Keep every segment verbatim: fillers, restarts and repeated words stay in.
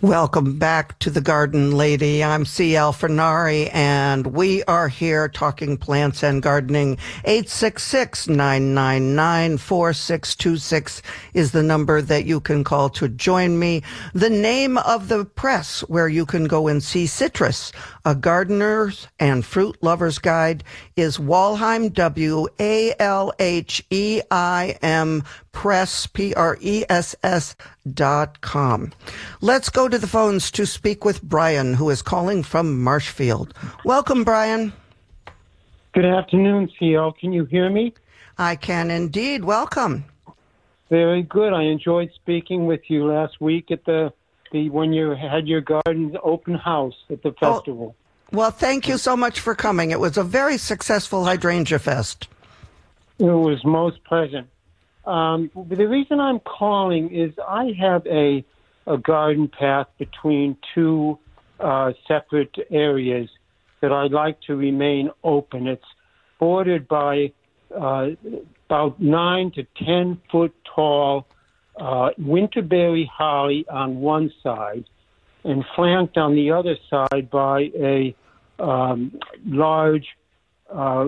Welcome back to The Garden Lady. I'm C. L. Fernari, and we are here talking plants and gardening. eight six six, nine nine nine, four six two six is the number that you can call to join me. The name of the press where you can go and see Citrus, a gardener's and fruit lover's guide, is Walheim, W A L H E I M, press, P R E S S dot com. Let's go to the phones to speak with Brian, who is calling from Marshfield. Welcome, Brian. Good afternoon, C L. Can you hear me? I can indeed. Welcome. Very good. I enjoyed speaking with you last week at the, the when you had your garden open house at the festival. Oh, well, thank you so much for coming. It was a very successful hydrangea fest. It was most pleasant. Um, the reason I'm calling is I have a, a garden path between two uh, separate areas that I'd like to remain open. It's bordered by uh, about nine to ten foot tall uh, winterberry holly on one side and flanked on the other side by a um, large uh,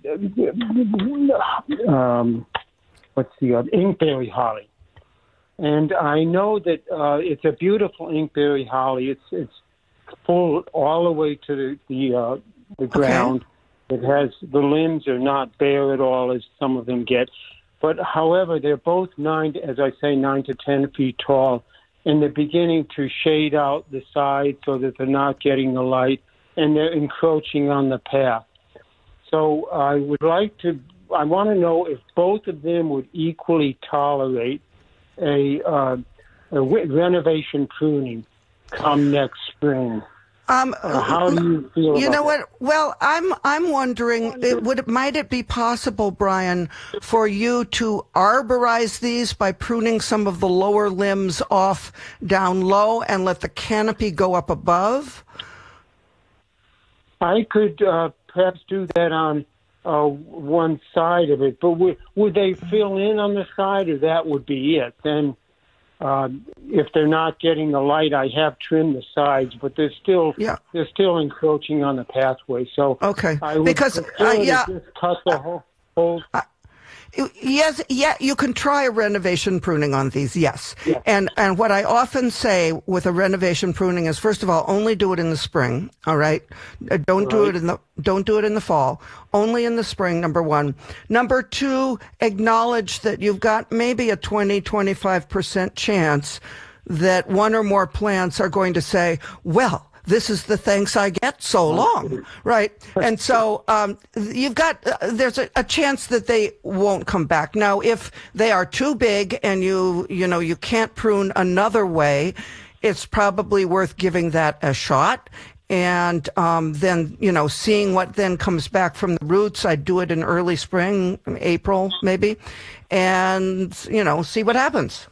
um, what's the other? Inkberry holly. And I know that uh, it's a beautiful inkberry holly. It's it's full all the way to the the, uh, the ground. Okay. It has, the limbs are not bare at all as some of them get. But however, they're both nine, as I say, nine to ten feet tall, and they're beginning to shade out the sides so that they're not getting the light, and they're encroaching on the path. So I would like to I want to know if both of them would equally tolerate a, uh, a renovation pruning come next spring. Um, uh, how do you feel? You about know what? that? Well, I'm I'm wondering, it would might it be possible, Brian, for you to arborize these by pruning some of the lower limbs off down low and let the canopy go up above? I could uh, perhaps do that on Uh, one side of it, but would, would they fill in on the side, or that would be it? Then, uh, if they're not getting the light, I have trimmed the sides, but they're still yeah. they're still encroaching on the pathway. So, okay, I would because uh, yeah, to just cut the whole. whole uh, Yes, yeah, you can try a renovation pruning on these, yes. yes. And and what I often say with a renovation pruning is, first of all, only do it in the spring, all right? Uh, don't right. do it in the don't do it in the fall. Only in the spring, number one. Number two, acknowledge that you've got maybe a twenty, twenty-five percent chance that one or more plants are going to say, well, this is the thanks I get so long, right? And so um, you've got, uh, there's a, a chance that they won't come back. Now, if they are too big and you, you know, you can't prune another way, it's probably worth giving that a shot. And um, then, you know, seeing what then comes back from the roots. I'd do it in early spring, April maybe, and, you know, see what happens.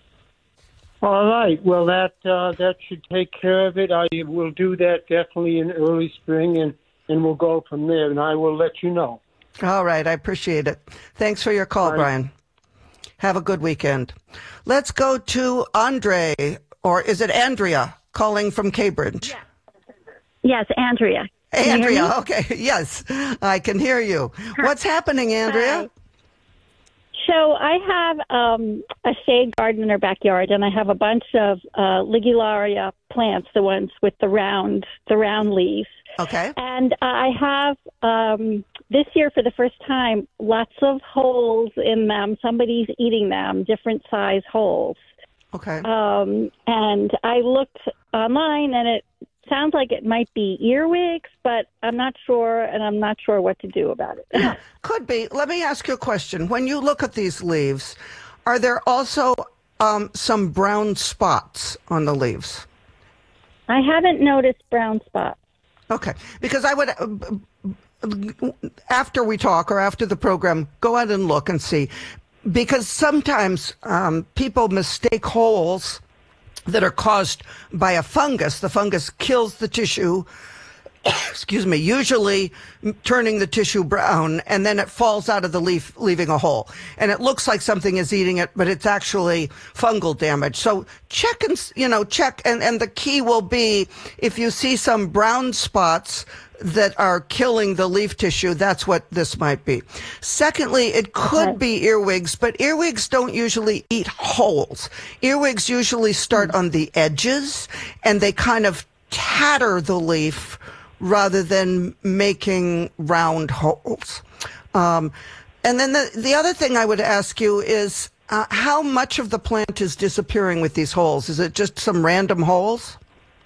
All right. Well, that uh, that should take care of it. I will do that definitely in early spring, and, and we'll go from there, and I will let you know. All right. I appreciate it. Thanks for your call, right. Brian. Have a good weekend. Let's go to Andre, or is it Andrea, calling from Cambridge? Yeah. Yes, Andrea. Can Andrea, okay. Yes, I can hear you. What's happening, Andrea? Hi. So I have um, a shade garden in our backyard, and I have a bunch of uh, Ligularia plants, the ones with the round, the round leaves. Okay. And I have um, this year, for the first time, lots of holes in them. Somebody's eating them, different size holes. Okay. Um, and I looked online, and it sounds like it might be earwigs, but I'm not sure, and I'm not sure what to do about it. Yeah, could be. Let me ask you a question. When you look at these leaves, are there also um, some brown spots on the leaves? I haven't noticed brown spots. Okay, because I would, uh, after we talk or after the program, go out and look and see. Because sometimes um, people mistake holes that are caused by a fungus. The fungus kills the tissue, excuse me, usually turning the tissue brown, and then it falls out of the leaf, leaving a hole. And it looks like something is eating it, but it's actually fungal damage. So check and, you know, check. And, and the key will be if you see some brown spots that are killing the leaf tissue, that's what this might be. Secondly, it could okay. be earwigs, but earwigs don't usually eat holes. Earwigs usually start mm-hmm. on the edges, and they kind of tatter the leaf rather than making round holes. Um, and then the, the other thing I would ask you is uh, how much of the plant is disappearing with these holes? Is it just some random holes?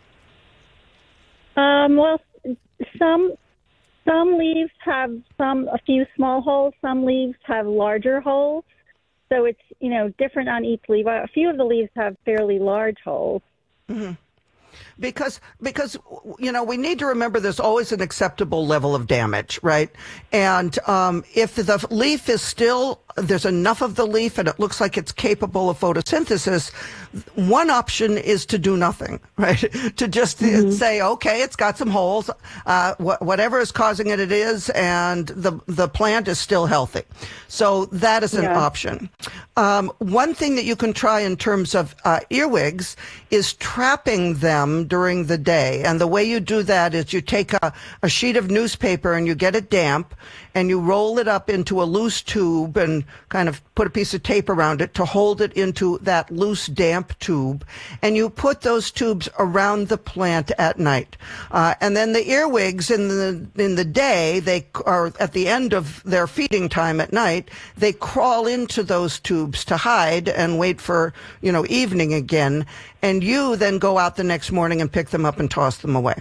Um, well, some some leaves have some a few small holes. Some leaves have larger holes. So it's, you know, different on each leaf. A few of the leaves have fairly large holes. Mm-hmm. Because, because, you know, we need to remember there's always an acceptable level of damage, right? And um, if the leaf is still, there's enough of the leaf and it looks like it's capable of photosynthesis, one option is to do nothing, right? To just mm-hmm. say, okay, it's got some holes, uh, wh- whatever is causing it, it is, and the, the plant is still healthy. So that is an yeah. option. Um, one thing that you can try in terms of uh, earwigs is trapping them during the day. And the way you do that is you take a, a sheet of newspaper and you get it damp and you roll it up into a loose tube and kind of put a piece of tape around it to hold it into that loose, damp tube. And you put those tubes around the plant at night. Uh, and then the earwigs in the, in the day, they are at the end of their feeding time at night, they crawl into those tubes to hide and wait for, you know, evening again. And you then go out the next morning and pick them up and toss them away.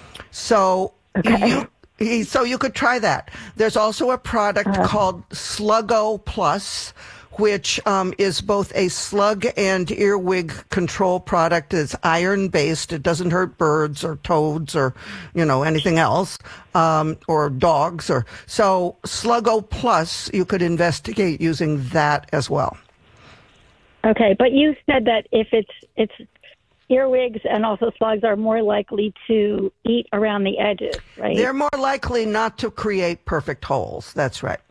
So okay. you So you could try that. There's also a product uh-huh. called Sluggo Plus, which um, is both a slug and earwig control product. It's iron-based. It doesn't hurt birds or toads or, you know, anything else, um, or dogs. Or so Sluggo Plus, you could investigate using that as well. Okay, but you said that if it's it's earwigs and also slugs are more likely to eat around the edges, right? They're more likely not to create perfect holes. That's right.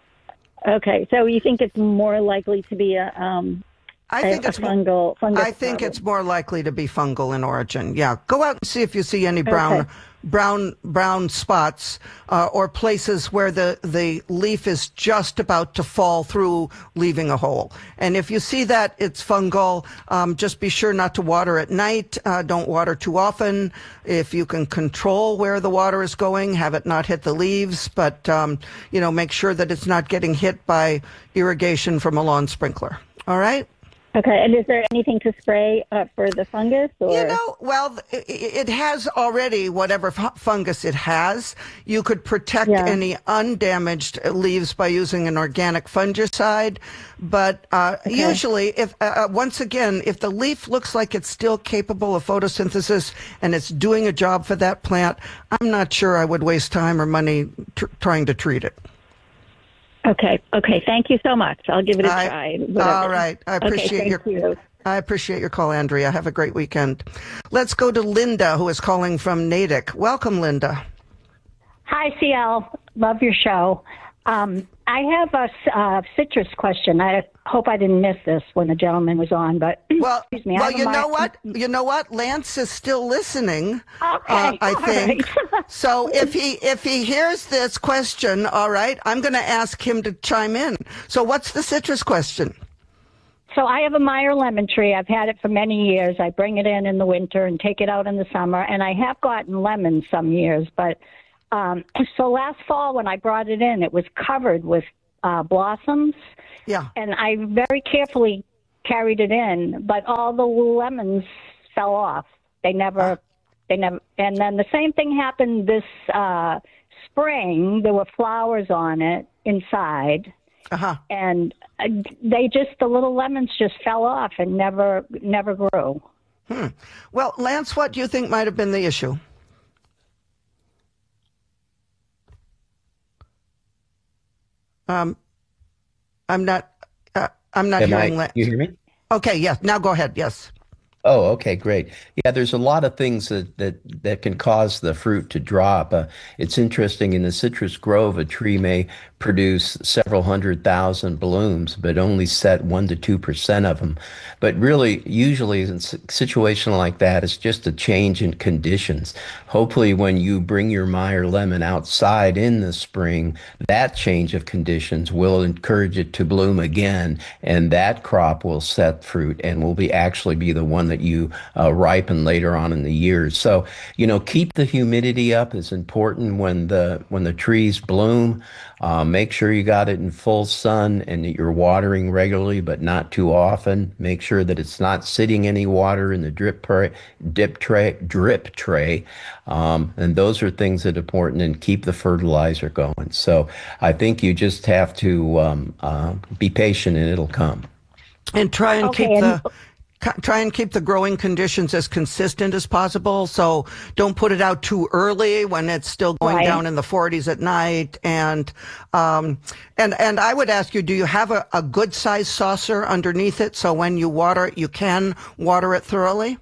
Okay, so you think it's more likely to be a um, I think a, it's a fungal. Fungus I think problem. it's more likely to be fungal in origin. Yeah, go out and see if you see any brown, okay. brown, brown spots uh, or places where the the leaf is just about to fall through, leaving a hole. And if you see that it's fungal, um, just be sure not to water at night. Uh, don't water too often. If you can control where the water is going, have it not hit the leaves. But um, you know, make sure that it's not getting hit by irrigation from a lawn sprinkler. All right. Okay, and is there anything to spray uh, for the fungus? Or? You know, well, it, it has already whatever fungus it has. You could protect yeah. any undamaged leaves by using an organic fungicide. But uh, okay. usually, if uh, once again, if the leaf looks like it's still capable of photosynthesis and it's doing a job for that plant, I'm not sure I would waste time or money tr- trying to treat it. Okay. Okay. Thank you so much. I'll give it a I, try. Whatever. All right. I appreciate okay, your. You. I appreciate your call, Andrea. Have a great weekend. Let's go to Linda, who is calling from Natick. Welcome, Linda. Hi, C L. Love your show. Um, I have a uh, citrus question. I hope I didn't miss this when the gentleman was on, but well, excuse me. Well, you know mar- what? You know what? Lance is still listening. Okay, uh, I think. Right. So if he if he hears this question, all right, I'm going to ask him to chime in. So what's the citrus question? So I have a Meyer lemon tree. I've had it for many years. I bring it in in the winter and take it out in the summer, and I have gotten lemons some years, but. Um, so last fall when I brought it in, it was covered with uh, blossoms. Yeah. And I very carefully carried it in, but all the lemons fell off. They never, uh. they never. And then the same thing happened this uh, spring. There were flowers on it inside. Uh-huh. And uh, they just, the little lemons just fell off and never, never grew. Hmm. Well, Lance, what do you think might have been the issue? Um, I'm not. Uh, I'm not Am hearing. I, Lance. You hear me? Okay. Yes. Now go ahead. Yes. Oh, okay, great. Yeah, there's a lot of things that that that can cause the fruit to drop. Uh, it's interesting in the citrus grove, a tree may produce several hundred thousand blooms, but only set one to two percent of them. But really, usually in a situation like that, it's just a change in conditions. Hopefully, when you bring your Meyer lemon outside in the spring, that change of conditions will encourage it to bloom again, and that crop will set fruit and will be actually be the one that you uh, ripen later on in the years. So, you know, keep the humidity up. It's important when the when the trees bloom. Uh, make sure you got it in full sun and that you're watering regularly, but not too often. Make sure that it's not sitting any water in the drip tray, dip tray, drip tray. Um, and those are things that are important, and keep the fertilizer going. So I think you just have to um, uh, be patient and it'll come. And try and Okay, keep and the try and keep the growing conditions as consistent as possible. So don't put it out too early when it's still going Right. down in the forties at night. And um, and and I would ask you, do you have a, a good sized saucer underneath it so when you water it, you can water it thoroughly?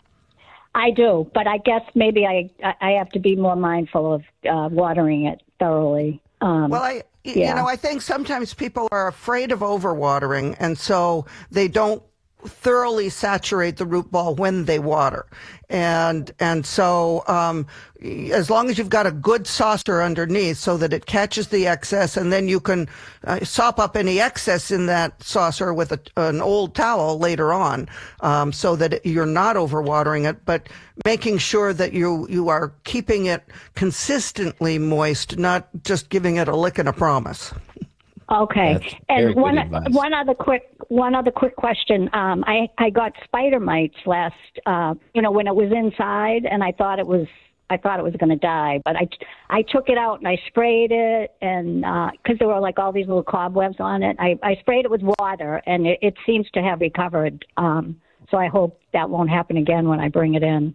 I do, but I guess maybe I I have to be more mindful of uh, watering it thoroughly. Um, Well, I, y- yeah. you know, I think sometimes people are afraid of overwatering, and so they don't thoroughly saturate the root ball when they water. And, and so, um, as long as you've got a good saucer underneath so that it catches the excess, and then you can uh, sop up any excess in that saucer with a, an old towel later on, um, so that you're not overwatering it, but making sure that you, you are keeping it consistently moist, not just giving it a lick and a promise. Okay, That's very and good one advice. one other quick one other quick question. Um, I I got spider mites last, uh, you know, when it was inside, and I thought it was I thought it was going to die, but I I took it out and I sprayed it, and because there were like all these little cobwebs on it, I I sprayed it with water, and it, it seems to have recovered. Um, so I hope that won't happen again when I bring it in.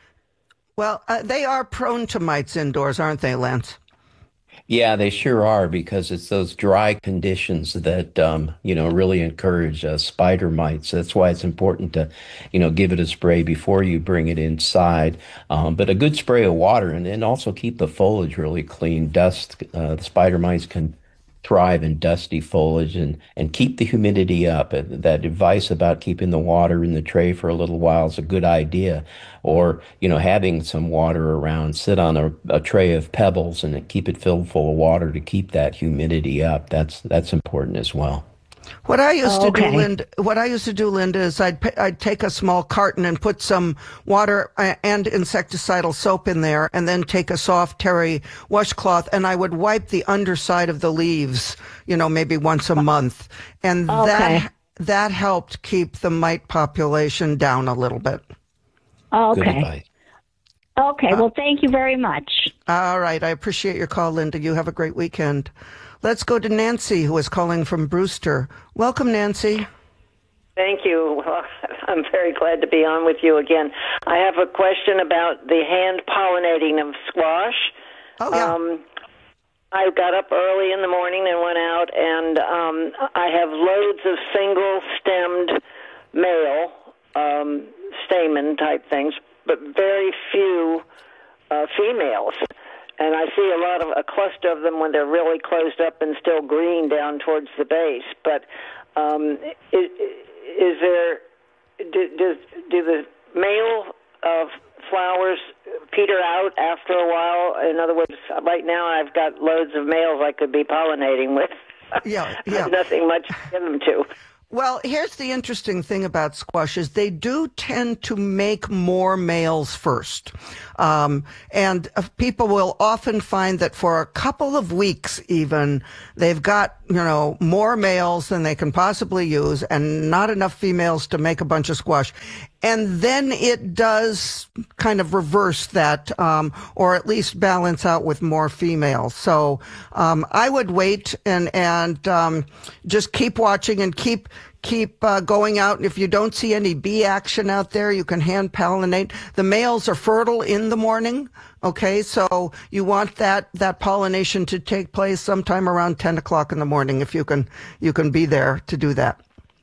Well, uh, they are prone to mites indoors, aren't they, Lance? Yeah, they sure are, because it's those dry conditions that um, you know really encourage uh, spider mites. That's why it's important to, you know, give it a spray before you bring it inside. Um, but a good spray of water, and then also keep the foliage really clean. Dust, uh, the spider mites can thrive in dusty foliage, and and keep the humidity up. Uh, That advice about keeping the water in the tray for a little while is a good idea. Or, you know, having some water around, sit on a, a tray of pebbles and keep it filled full of water to keep that humidity up. That's that's important as well. What I used Oh, to do, okay. Linda, what I used to do, Linda, is I'd pa- I'd take a small carton and put some water uh, and insecticidal soap in there, and then take a soft terry washcloth, and I would wipe the underside of the leaves, you know, maybe once a month, and Okay. that that helped keep the mite population down a little bit. Good Okay. advice. Okay. Well, thank you very much. All right, I appreciate your call, Linda. You have a great weekend. Let's go to Nancy, who is calling from Brewster. Welcome, Nancy. Thank you. Well, I'm very glad to be on with you again. I have a question about the hand pollinating of squash. Oh, yeah. Um, I got up early in the morning and went out, and um, I have loads of single-stemmed male um, stamen type things, but very few uh, females. And I see a lot of a cluster of them when they're really closed up and still green down towards the base. But um, is, is there do, does, do the male uh, flowers peter out after a while? In other words, right now I've got loads of males I could be pollinating with. Yeah, yeah. Nothing much to give them to. Well, here's the interesting thing about squashes. They do tend to make more males first. Um, and uh, people will often find that for a couple of weeks even, they've got, you know, more males than they can possibly use and not enough females to make a bunch of squash. And then it does kind of reverse that, um, or at least balance out with more females. So, um, I would wait and, and, um, just keep watching and keep, keep, uh, going out. And if you don't see any bee action out there, you can hand pollinate. The males are fertile in the morning. Okay. So you want that, that pollination to take place sometime around ten o'clock in the morning. If you can, you can be there to do that.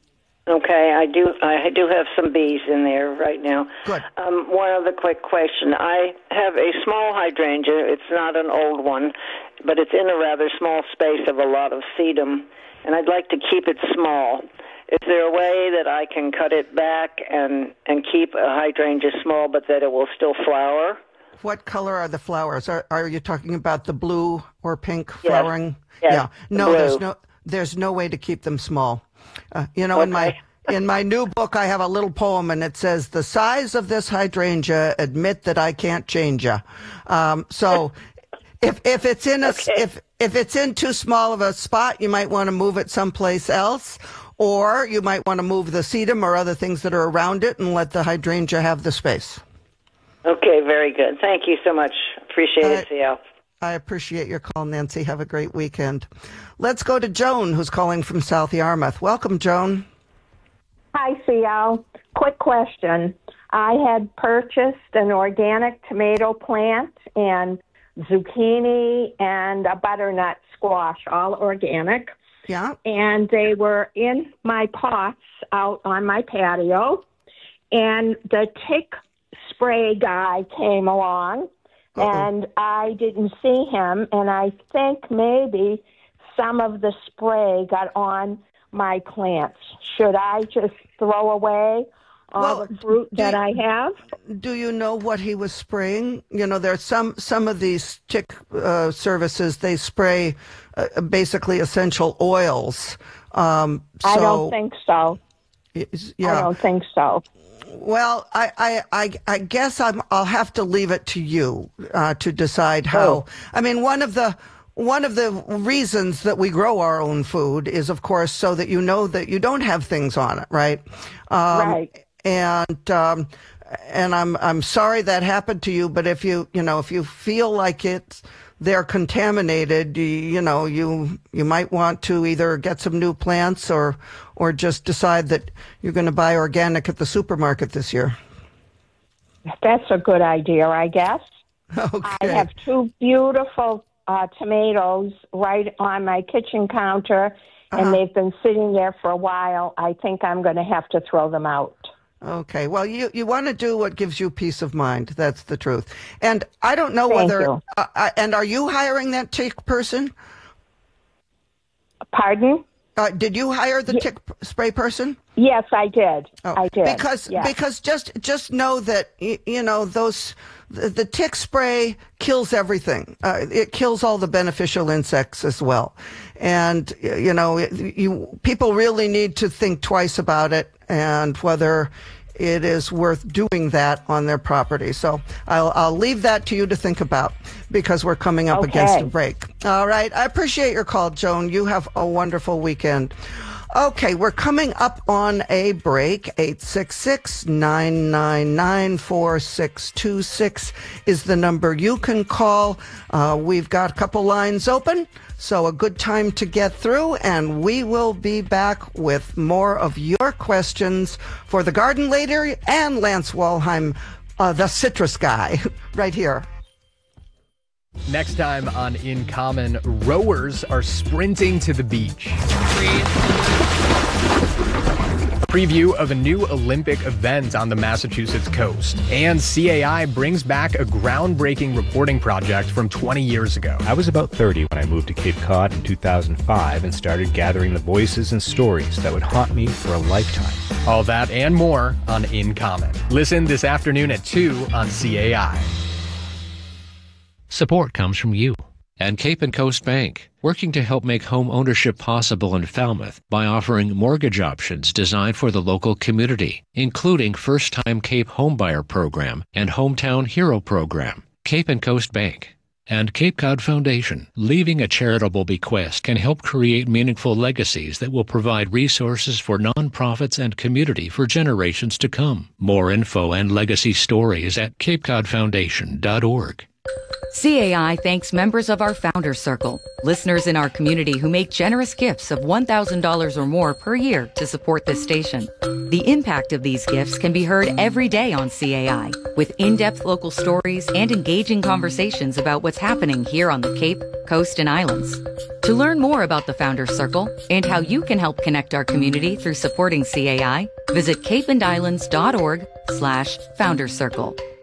Okay, I do. I do have some bees in there right now. Good. Um, one other quick question. I have a small hydrangea. It's not an old one, but it's in a rather small space of a lot of sedum, and I'd like to keep it small. Is there a way that I can cut it back and, and keep a hydrangea small, but that it will still flower? What color are the flowers? Are are you talking about the blue or pink Yes. flowering? Yes, Yeah. the No, blue. there's no there's no way to keep them small. Uh, you know, in my Okay. in my new book, I have a little poem, and it says, "The size of this hydrangea, admit that I can't change ya." Um, so, if if it's in a Okay. if if it's in too small of a spot, you might want to move it someplace else, or you might want to move the sedum or other things that are around it, and let the hydrangea have the space. Okay, very good. Thank you so much. Appreciate Uh, it, C L. I appreciate your call, Nancy. Have a great weekend. Let's go to Joan, who's calling from South Yarmouth. Welcome, Joan. Hi, C L. Quick question. I had purchased an organic tomato plant and zucchini and a butternut squash, all organic. Yeah. And they were in my pots out on my patio. And the tick spray guy came along, Uh-oh. and I didn't see him. And I think maybe some of the spray got on my plants. Should I just throw away all Well, the fruit do that you- I have? Do you know what he was spraying? You know, there's some some of these tick uh, services, they spray uh, basically essential oils. Um, so, I don't think so. Yeah. I don't think so. Well, I, I, I, I guess I'm, I'll have to leave it to you uh, to decide how. Oh. I mean, one of the one of the reasons that we grow our own food is, of course, so that you know that you don't have things on it, right? Um, Right. And um, and I'm I'm sorry that happened to you, but if you you know if you feel like it's they're contaminated, you, you know you you might want to either get some new plants or or just decide that you're going to buy organic at the supermarket this year. That's a good idea, I guess. Okay. I have two beautiful uh, tomatoes right on my kitchen counter, and Uh-huh. they've been sitting there for a while. I think I'm going to have to throw them out. Okay. Well, you, you want to do what gives you peace of mind. That's the truth. And I don't know Thank whether. you. Uh, uh, and are you hiring that tick person? Pardon? Uh, did you hire the tick p- spray person? Yes, I did. Oh, I did. Because yes. because just just know that y- you know those the, the tick spray kills everything. Uh, it kills all the beneficial insects as well, and y- you know it, you people really need to think twice about it and whether it is worth doing that on their property. So I'll I'll leave that to you to think about because we're coming up Okay. against a break. All right. I appreciate your call, Joan. You have a wonderful weekend. Okay, we're coming up on a break. eight six six, nine nine nine, four six two six is the number you can call. Uh, we've got a couple lines open, so a good time to get through, and we will be back with more of your questions for the garden later and Lance Walheim, uh, the citrus guy, right here. Next time on In Common, rowers are sprinting to the beach. A preview of a new Olympic event on the Massachusetts coast. And C A I brings back a groundbreaking reporting project from twenty years ago. I was about thirty when I moved to Cape Cod in two thousand five and started gathering the voices and stories that would haunt me for a lifetime. All that and more on In Common. Listen this afternoon at two on C A I. Support comes from you and Cape and Coast Bank, working to help make home ownership possible in Falmouth by offering mortgage options designed for the local community, including First-Time Cape Homebuyer Program and Hometown Hero Program. Cape and Coast Bank and Cape Cod Foundation. Leaving a charitable bequest can help create meaningful legacies that will provide resources for nonprofits and community for generations to come. More info and legacy stories at cape cod foundation dot org. C A I thanks members of our Founders Circle, listeners in our community who make generous gifts of one thousand dollars or more per year to support this station. The impact of these gifts can be heard every day on C A I, with in-depth local stories and engaging conversations about what's happening here on the Cape, Coast, and Islands. To learn more about the Founders Circle and how you can help connect our community through supporting C A I, visit cape and islands dot org slash Founders Circle.